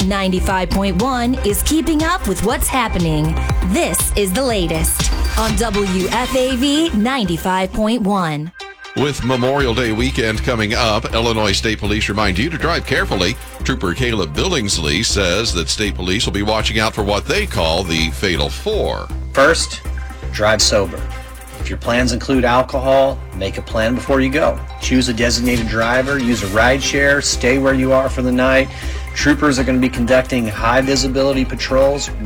95.1 is keeping up with what's happening. This is the latest on WFAV 95.1. With Memorial Day weekend coming up, Illinois State Police remind you to drive carefully. Trooper Caleb Billingsley says that state police will be watching out for what they call the Fatal Four. First, drive sober. If your plans include alcohol, make a plan before you go. Choose a designated driver, use a ride share, stay where you are for the night. Troopers are going to be conducting high visibility patrols.